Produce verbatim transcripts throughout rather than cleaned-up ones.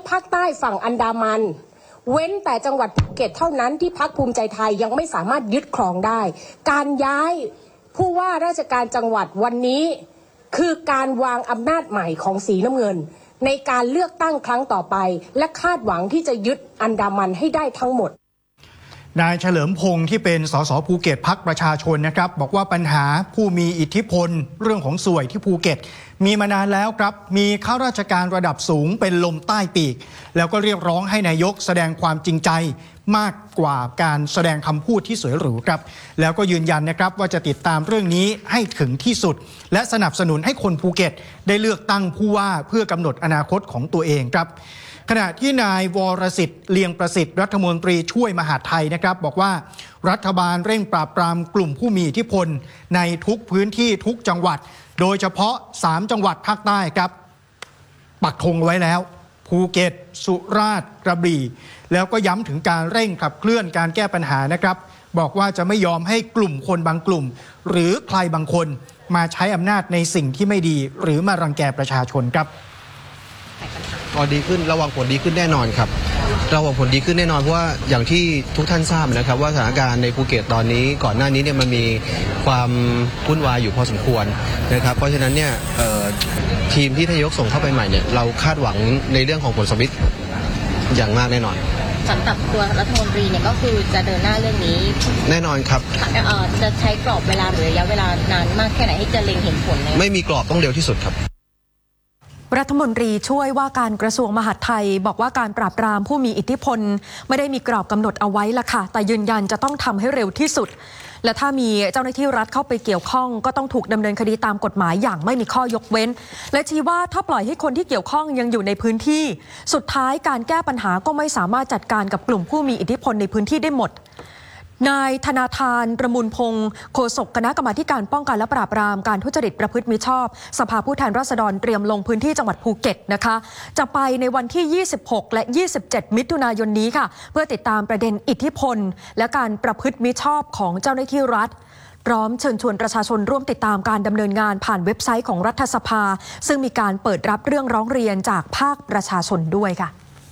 ภาคใต้ฝั่งอันดามันเว้นแต่จังหวัดภูเก็ตเท่านั้นที่พรรคภูมิใจไทยยังไม่สามารถยึดครองได้การย้ายผู้ว่าราชการจังหวัดวันนี้คือการวางอำนาจใหม่ของสีน้ำเงินในการเลือกตั้งครั้งต่อไปและคาดหวังที่จะยึดอันดามันให้ได้ทั้งหมดนายเฉลิมพงศ์ที่เป็นสสภูเก็ตพรรคประชาชนนะครับบอกว่าปัญหาผู้มีอิทธิพลเรื่องของสวยที่ภูเก็ตมีมานานแล้วครับมีข้าราชการระดับสูงเป็นลมใต้ปีกแล้วก็เรียกร้องให้นายกแสดงความจริงใจมากกว่าการแสดงคำพูดที่สวยหรูครับแล้วก็ยืนยันนะครับว่าจะติดตามเรื่องนี้ให้ถึงที่สุดและสนับสนุนให้คนภูเก็ตได้เลือกตั้งผู้ว่าเพื่อกำหนดอนาคตของตัวเองครับขณะที่นายวรสิทธิ์เลียงประสิทธิ์รัฐมนตรีช่วยมหาดไทยนะครับบอกว่ารัฐบาลเร่งปราบปรามกลุ่มผู้มีอิทธิพลในทุกพื้นที่ทุกจังหวัดโดยเฉพาะสามจังหวัดภาคใต้ครับปักธงไว้แล้วภูเก็ตสุราษฎร์กระบี่แล้วก็ย้ำถึงการเร่งขับเคลื่อนการแก้ปัญหานะครับบอกว่าจะไม่ยอมให้กลุ่มคนบางกลุ่มหรือใครบางคนมาใช้อำนาจในสิ่งที่ไม่ดีหรือมารังแกประชาชนครับก็ดีขึ้นระวังผลดีขึ้นแน่นอนครับระวังผลดีขึ้นแน่นอนเพราะว่าอย่างที่ทุกท่านทราบนะครับว่าสถานการณ์ในภูเก็ตตอนนี้ก่อนหน้านี้เนี่ยมันมีความวุ่นวายอยู่พอสมควรนะครับเพราะฉะนั้นเนี่ยทีมที่ทายกส่งเข้าไปใหม่เนี่ยเราคาดหวังในเรื่องของผลสำลิดอย่างมากแน่นอนสำหรับตัวรัฐมนตรีเนี่ยก็คือจะเดินหน้าเรื่องนี้แน่นอนครับจะใช้กรอบเวลาหรือระยะเวลานานมากแค่ไหนให้จะเล็งเห็นผลไม่มีกรอบต้องเร็วที่สุดครับรัฐมนตรีช่วยว่าการกระทรวงมหาดไทยบอกว่าการปราบปรามผู้มีอิทธิพลไม่ได้มีกรอบกำหนดเอาไว้ละค่ะแต่ยืนยันจะต้องทำให้เร็วที่สุดและถ้ามีเจ้าหน้าที่รัฐเข้าไปเกี่ยวข้องก็ต้องถูกดำเนินคดีตามกฎหมายอย่างไม่มีข้อยกเว้นและชี้ว่าถ้าปล่อยให้คนที่เกี่ยวข้องยังอยู่ในพื้นที่สุดท้ายการแก้ปัญหาก็ไม่สามารถจัดการกับกลุ่มผู้มีอิทธิพลในพื้นที่ได้หมดนายธนาธารประมูลพงศ์โฆษกคณะกรรมาการป้องกันและปราบปรามการทุจริตประพฤติมิชอบสภาผู้แทนราษฎรเตรียมลงพื้นที่จังหวัดภูเก็ตนะคะจะไปในวันที่ยี่สิบหกและยี่สิบเจ็ดมิถุนายนนี้ค่ะเพื่อติดตามประเด็นอิทธิพลและการประพฤติมิชอบของเจ้าหน้าที่รัฐพร้อมเชิญชวนประชาชนร่วมติดตามการดำเนินงานผ่านเว็บไซต์ของรัฐสภาซึ่งมีการเปิดรับเรื่องร้องเรียนจากภาคประชาชนด้วยค่ะ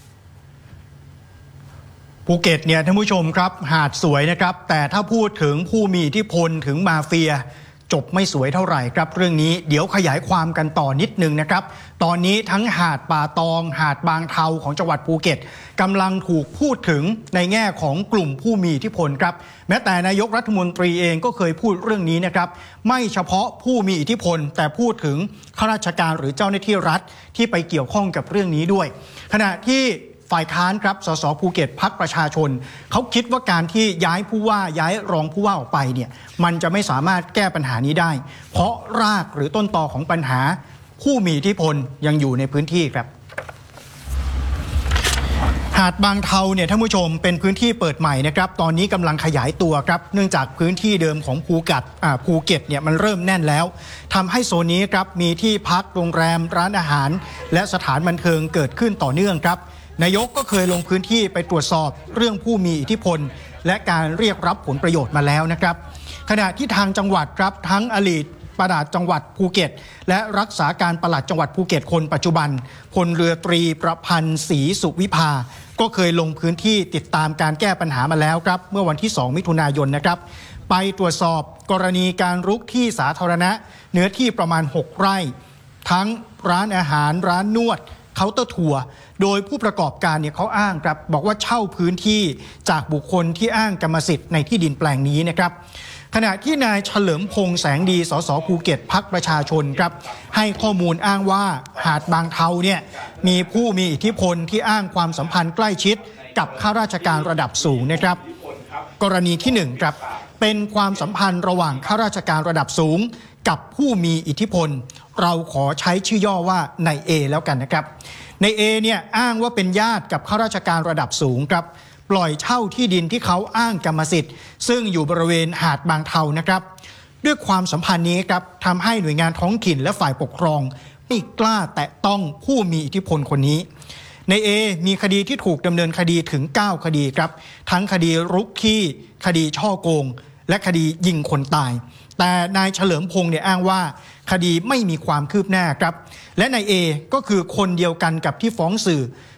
ภูเก็ตเนี่ยท่านผู้ชมครับหาดสวยนะครับแต่ถ้าพูดถึงผู้มีอิทธิพลถึงมาเฟียจบไม่สวยเท่าไหร่ครับเรื่องนี้เดี๋ยวขยายความกันต่อนิดนึงนะครับตอนนี้ทั้งหาดป่าตองหาดบางเทาของจังหวัดภูเก็ตกำลังถูกพูดถึงในแง่ของกลุ่มผู้มีอิทธิพลครับแม้แต่นายกรัฐมนตรีเองก็เคยพูดเรื่องนี้นะครับไม่เฉพาะผู้มีอิทธิพลแต่พูดถึงข้าราชการหรือเจ้าหน้าที่รัฐที่ไปเกี่ยวข้องกับเรื่องนี้ด้วยขณะที่ฝ่ายค้านครับสสภูเก็ตพรรคประชาชนเขาคิดว่าการที่ย้ายผู้ว่าย้ายรองผู้ว่าออกไปเนี่ยมันจะไม่สามารถแก้ปัญหานี้ได้เพราะรากหรือต้นตอของปัญหาผู้มีอิทธิพลยังอยู่ในพื้นที่ครับหาดบางเทาเนี่ยท่านผู้ชมเป็นพื้นที่เปิดใหม่นะครับตอนนี้กำลังขยายตัวครับเนื่องจากพื้นที่เดิมของภูเก็ตอ่าภูเก็ตเนี่ยมันเริ่มแน่นแล้วทำให้โซนนี้ครับมีที่พักโรงแรมร้านอาหารและสถานบันเทิงเกิดขึ้นต่อเนื่องครับนายกก็เคยลงพื้นที่ไปตรวจสอบเรื่องผู้มีอิทธิพลและการเรียกรับผลประโยชน์มาแล้วนะครับขณะที่ทางจังหวัดครับทั้งอดีตปลัดจังหวัดภูเก็ตและรักษาการปลัดจังหวัดภูเก็ตคนปัจจุบันพลเรือตรีประพันธ์ศรีสุวิภาก็เคยลงพื้นที่ติดตามการแก้ปัญหามาแล้วครับเมื่อวันที่สองมิถุนายนนะครับไปตรวจสอบกรณีการรุกที่สาธารณะเนื้อที่ประมาณหกไร่ทั้งร้านอาหารร้านนวดเคาน์เตอร์ทัวร์โดยผู้ประกอบการเนี่ยเขาอ้างครับบอกว่าเช่าพื้นที่จากบุคคลที่อ้างกรรมสิทธิ์ในที่ดินแปลงนี้นะครับขณะที่นายเฉลิมพงษ์แสงดีสสภูเก็ตพรรคประชาชนครับให้ข้อมูลอ้างว่าหาดบางเทาเนี่ยมีผู้มีอิทธิพลที่อ้างความสัมพันธ์ใกล้ชิดกับข้าราชการระดับสูงนะครับกรณีที่หนึ่งครับเป็นความสัมพันธ์ระหว่างข้าราชการระดับสูงกับผู้มีอิทธิพลเราขอใช้ชื่อย่อว่านายเอแล้วกันนะครับนายเอเนี่ยอ้างว่าเป็นญาติกับข้าราชการระดับสูงครับปล่อยเช่าที่ดินที่เขาอ้างกรรมสิทธิ์ซึ่งอยู่บริเวณหาดบางเทานะครับด้วยความสัมพันธ์นี้ครับทำให้หน่วยงานท้องถิ่นและฝ่ายปกครองไม่กล้าแตะต้องผู้มีอิทธิพลคนนี้นายเอมีคดีที่ถูกดำเนินคดีถึงเก้าคดีครับทั้งคดีรุกขี้คดีช่อโกงและคดียิงคนตายแต่นายเฉลิมพงษ์เนี่ยอ้างว่าคดีไม่มีความคืบหน้าครับและนายเอก็คือคนเดียวกันกับที่ฟ้องสื่อ